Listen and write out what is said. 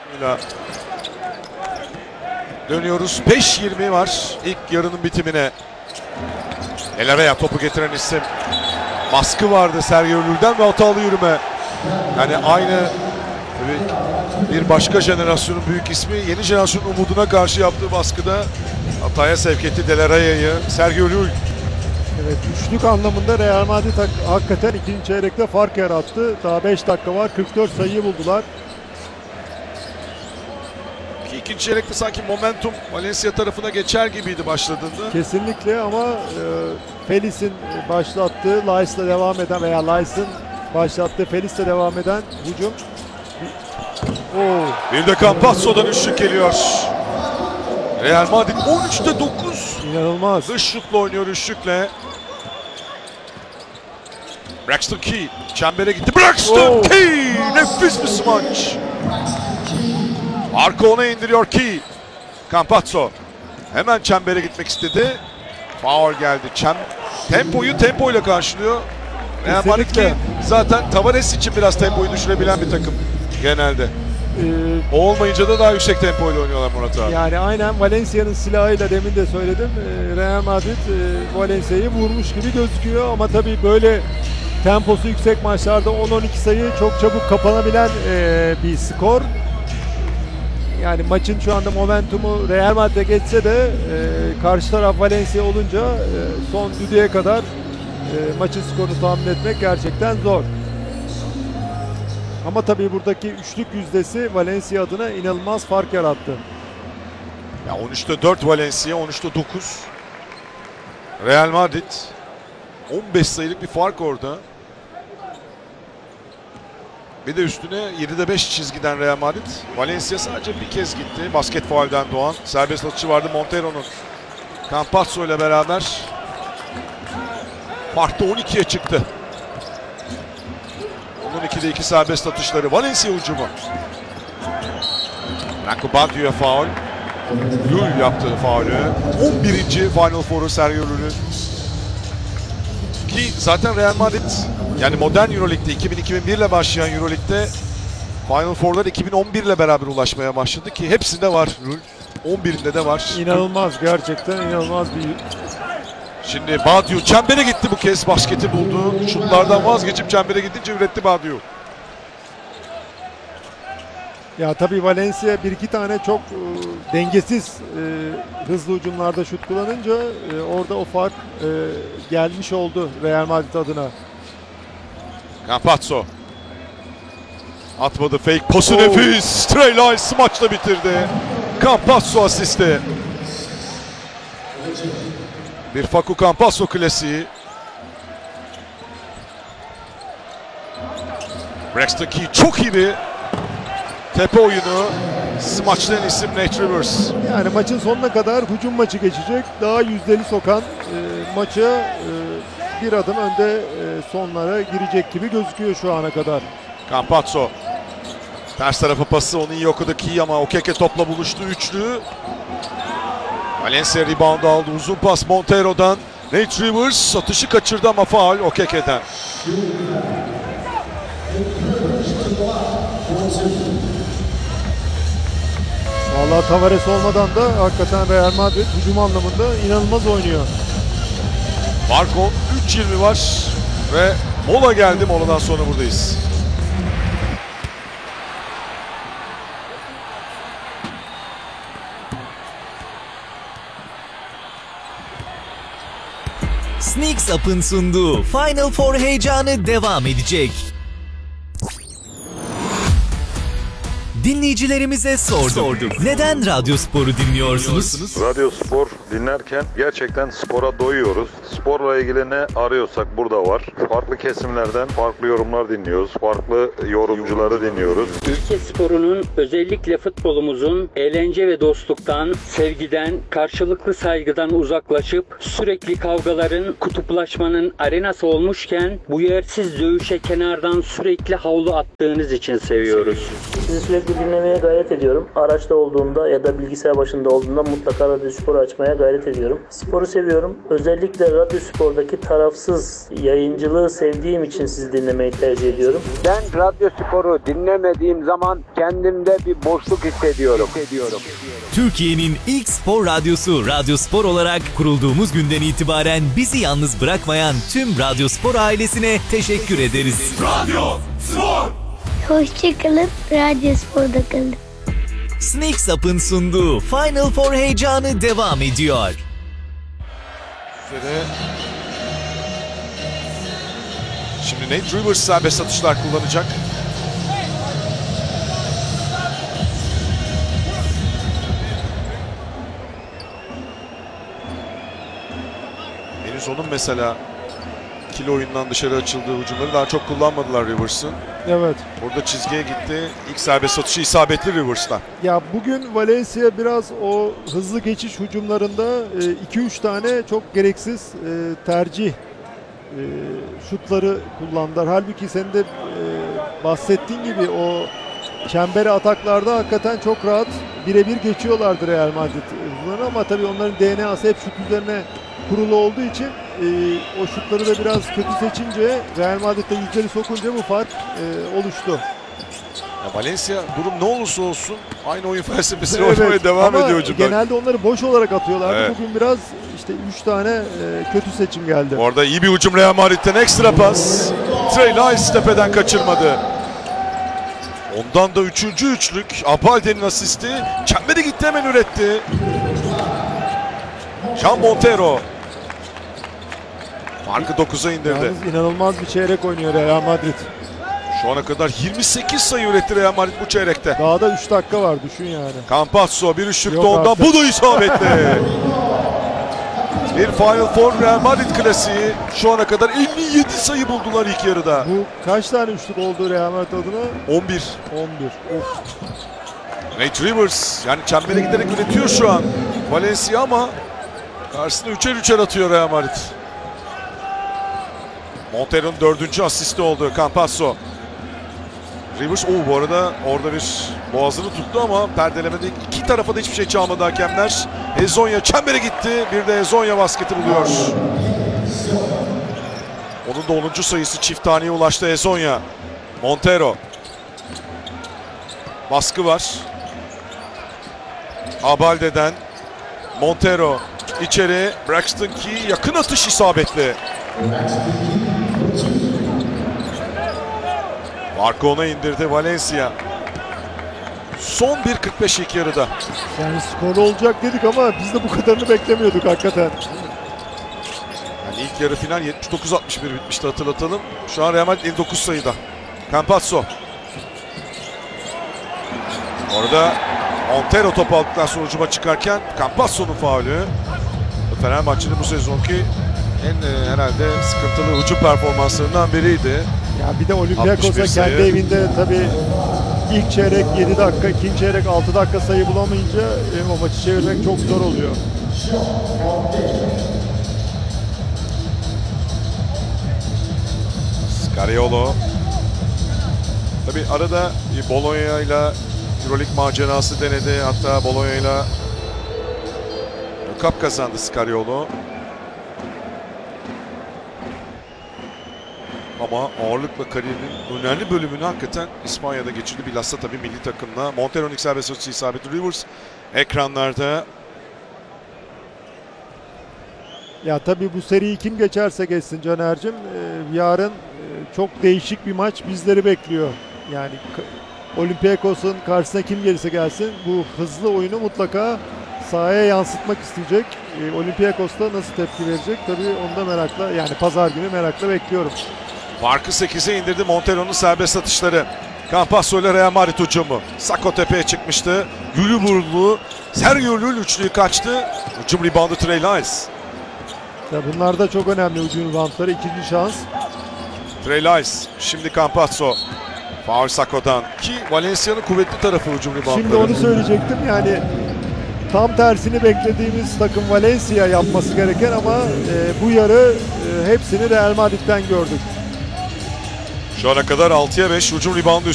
Dönüyoruz. 5:20 var ilk yarının bitimine. Elavea topu getiren isim. Baskı vardı Sergio Llull'den ve hatalı yürüme. Yani aynı bir başka jenerasyonun büyük ismi yeni jenerasyonun umuduna karşı yaptığı baskıda hataya sevk etti Delareya'yı Sergio Llull. Evet, üçlük anlamında Real Madrid hakikaten ikinci çeyrekte fark yarattı. Daha 5 dakika var. 44 sayıyı buldular. İkinci çeyrekte sanki momentum Valencia tarafına geçer gibiydi başladığında. Kesinlikle ama Felis'in başlattığı, Lais'le devam eden veya Lais'in başlattığı Felis'le devam eden hücum. Bir de Campazzo'dan üçlük geliyor. Real Madrid 13'te 9. İnanılmaz. Dış şutla oynuyor üçlükle. Braxton Key çembere gitti. Braxton Key nefis bir smaç. Arka ona indiriyor Key. Campazzo hemen çembere gitmek istedi. Faul geldi. Tempoyu tempoyla karşılıyor. Real Madrid ki zaten Tavares için biraz tempoyu düşürebilen bir takım genelde. O olmayınca da daha yüksek tempoyla oynuyorlar Murat abi. Yani aynen Valencia'nın silahıyla demin de söyledim. Real Madrid Valencia'yı vurmuş gibi gözüküyor ama tabii böyle temposu yüksek maçlarda 10-12 sayı çok çabuk kapanabilen bir skor. Yani maçın şu anda momentumu Real Madrid'e geçse de karşı taraf Valencia olunca son düdüğe kadar maçın skorunu tahmin etmek gerçekten zor. Ama tabii buradaki üçlük yüzdesi Valencia adına inanılmaz fark yarattı. Ya 13'te 4 Valencia, 13'te 9. Real Madrid 15 sayılık bir fark orada. Bir de üstüne 7'de 5 çizgiden Real Madrid. Valencia sadece bir kez gitti. Basket faulden doğan. Serbest atışı vardı Montero'nun. Campazzo ile beraber fark da 12'ye çıktı. 12'de 2 serbest atışları. Valencia hücumu. Franco Badio'ya faul. Llull yaptığı faulü. 11. Final Four'u Sergio Llull'ün. Ki zaten Real Madrid yani modern Euroleague'de 2000-2001 ile başlayan Euroleague'de Final Four'lar 2011 ile beraber ulaşmaya başladı ki hepsinde var Llull. 11'inde de var. İnanılmaz, gerçekten inanılmaz bir... Şimdi Badio çembere gitti bu kez, basketi buldu. Şutlardan vazgeçip çembere gidince üretti Badio. Ya tabii Valencia bir iki tane çok dengesiz hızlı hücumlarda şut kullanınca orada o fark gelmiş oldu Real Madrid adına. Campazzo atmadı, fake pası nefis. Trey Lyles maçla bitirdi. Campazzo asisti. Bir Facu Campazzo klasiği. Braxton Key çok iyi bir tepe oyunu. Smaçlayan isim Nate Rivers. Yani maçın sonuna kadar hücum maçı geçecek. Daha yüzdeli sokan maçı bir adım önde sonlara girecek gibi gözüküyor şu ana kadar. Campazzo. Ters tarafı pası, onu iyi okudu Key ama Okeke topla buluştu, üçlü. Valencia rebound aldı, uzun pas Montero'dan. Nate Rivers atışı kaçırdı ama faul Okeke'den. Vallahi Tavares olmadan da hakikaten Real Madrid hücum anlamında inanılmaz oynuyor. Marco 3:20 var ve mola geldi, moladan sonra buradayız. Sneaks Up'ın sunduğu Final Four heyecanı devam edecek. Dinleyicilerimize sorduk. Neden Radyospor'u dinliyorsunuz? Radyospor dinlerken gerçekten spora doyuyoruz. Sporla ilgili ne arıyorsak burada var. Farklı kesimlerden farklı yorumlar dinliyoruz. Farklı yorumcuları dinliyoruz. Ülke sporunun, özellikle futbolumuzun eğlence ve dostluktan, sevgiden, karşılıklı saygıdan uzaklaşıp sürekli kavgaların, kutuplaşmanın arenası olmuşken bu yersiz dövüşe kenardan sürekli havlu attığınız için seviyoruz. Sizi sürekli dinlemeye gayret ediyorum. Araçta olduğumda ya da bilgisayar başında olduğumda mutlaka Radyo Spor'u açmaya gayret ediyorum. Sporu seviyorum. Özellikle Radyo Spor'daki tarafsız yayıncılığı sevdiğim için sizi dinlemeyi tercih ediyorum. Ben Radyo Spor'u dinlemediğim zaman kendimde bir boşluk hissediyorum. Türkiye'nin ilk spor radyosu Radyo Spor olarak kurulduğumuz günden itibaren bizi yalnız bırakmayan tüm Radyo Spor ailesine teşekkür ederiz. Hoşçakalın, Radyo Spor'da kalın. Sneaks Up'ın sunduğu Final Four heyecanı devam ediyor. Ve şimdi Nate Rivers serbest atışlar kullanacak. Henüz onun mesela ikili oyundan dışarı açıldığı hücumları daha çok kullanmadılar Rivers'ın. Evet. Burada çizgiye gitti. İlk serbest atışı isabetli Rivers'tan. Ya bugün Valencia biraz o hızlı geçiş hücumlarında 2-3 tane çok gereksiz tercih şutları kullandılar. Halbuki senin de bahsettiğin gibi o çembere ataklarda hakikaten çok rahat birebir geçiyorlardı Real Madrid hücumlarına, ama tabii onların DNA'sı hep şut üzerine kurulu olduğu için o şutları da biraz kötü seçince, Real Madrid'de yüzleri sokunca bu fark oluştu. Ya Valencia durum ne olursa olsun aynı oyun felsefesini oynamaya devam ediyor hücumlar. Genelde onları boş olarak atıyorlardı. Evet. Bugün biraz işte 3 tane kötü seçim geldi. Orada iyi bir hücum Real Madrid'den, ekstra pas. Trey Lyles tepeden kaçırmadı. Ondan da üçüncü üçlük. Abalde'nin asisti. Çembere gitti, hemen üretti. Jean Montero. Farkı 9'a indirdi. Yalnız inanılmaz bir çeyrek oynuyor Real Madrid. Şu ana kadar 28 sayı üretti Real Madrid bu çeyrekte. Daha da 3 dakika var, düşün yani. Campazzo bir üçlük Yok de ondan. artık. Bu da isabetli. Bir Final Four Real Madrid klasiği. Şu ana kadar 57 sayı buldular ilk yarıda. Bu kaç tane üçlük oldu Real Madrid adına? 11. 11. Of. Nate Rivers yani çembere giderek üretiyor şu an Valencia, ama karşısına üçer atıyor Real Madrid. Montero'nun 4. asisti oldu. Campazzo. Rivers bu arada orada bir boğazını tuttu ama perdelemede, iki tarafa da hiçbir şey çalmadı hakemler. Ezonya çembere gitti. Bir de Ezonya basketi buluyor. Onun da 10. sayısı çift taneye ulaştı Ezonya. Montero. Baskı var. Abalde'den Montero içeri. Braxton Key yakın atış isabetli. Farkı ona indirdi Valencia. Son 1.45 ilk yarıda. Yani skor olacak dedik ama biz de bu kadarını beklemiyorduk hakikaten. Yani ilk yarı final 79-61 bitmişti, hatırlatalım. Şu an Real Madrid 59 sayıda. Campazzo. Orada Montero topu aldıktan sonra hücuma çıkarken Campazzo'nun faulü. Fenerbahçe'nin bu sezonki en herhalde sıkıntılı hücum performanslarından biriydi. Ya bir de 61 Olympiakos'a sayı. kendi evinde tabii ilk çeyrek 7 dakika, ikinci çeyrek 6 dakika sayı bulamayınca o maçı çevirmek çok zor oluyor. Scariolo. Tabii arada Bologna ile Euroleague macerası denedi. Hatta Bologna ile Cup kazandı Scariolo. Ama ağırlıkla kariyerinin önemli bölümünü hakikaten İspanya'da geçirdi. Bilhassa tabii milli takımla. Montero'nun ilk serbest atışı isabeti. Rivers ekranlarda. Ya tabii bu seriyi kim geçerse geçsin Caner'cim, yarın çok değişik bir maç bizleri bekliyor. Yani Olympiakos'un karşısına kim gelirse gelsin bu hızlı oyunu mutlaka sahaya yansıtmak isteyecek. Olympiakos da nasıl tepki verecek tabii onu da merakla, yani pazar günü merakla bekliyorum. Farkı 8'e indirdi Montero'nun serbest atışları. Campazzo ile Real Madrid hücumu. Sako tepeye çıkmıştı. Gülü vurdu. Sergio Llull üçlüyü kaçtı. Hücum reboundu Trey Lyles. Ya bunlar da çok önemli hücum reboundları, ikinci şans. Trey Lyles. Şimdi Campazzo. Faul Sako'dan. Ki Valencia'nın kuvvetli tarafı hücum reboundları. Şimdi onu söyleyecektim, yani tam tersini beklediğimiz takım Valencia yapması gereken ama bu yarı hepsini Real Madrid'den gördük. Şu ana kadar 6'ya 5 hücum reboundu